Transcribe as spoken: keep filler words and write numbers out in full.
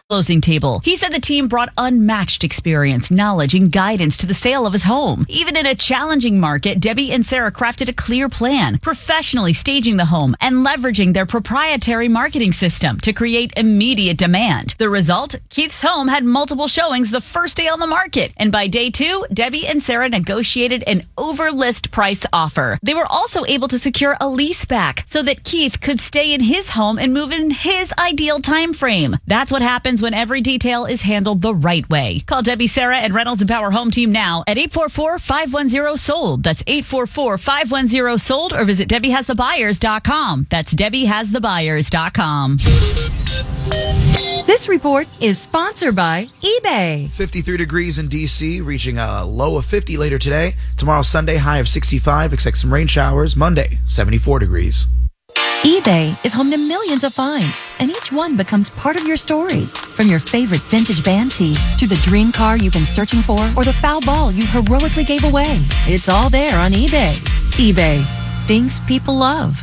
closing table. He said the team brought unmatched experience, knowledge, and guidance to the sale of his home. Even in a challenging market, Debbie and Sarah crafted a clear plan, professionally staging the home and leveraging their proprietary marketing system to create immediate demand. The result? Keith's home had multiple showings the first day on the market. And by day two, Debbie and Sarah negotiated an over-list price offer. They were also able to secure a lease back so that Keith could stay in his home and move in his ideal time frame. That's what happens when every detail is handled the right way. Call Debbie, Sarah, and Reynolds and Power Home Team now at eight four four, five one zero, sold. That's eight four four, five one zero, sold, or visit Debbie Has The Buyers dot com. That's Debbie Has The Buyers dot com. This report is sponsored by eBay. fifty-three degrees in D C, reaching a low of fifty later today. Tomorrow, Sunday, high of sixty-five, expect some rain showers. Monday, seventy-four degrees. eBay is home to millions of finds, and each one becomes part of your story. From your favorite vintage band tee to the dream car you've been searching for or the foul ball you heroically gave away. It's all there on eBay. eBay. Things people love.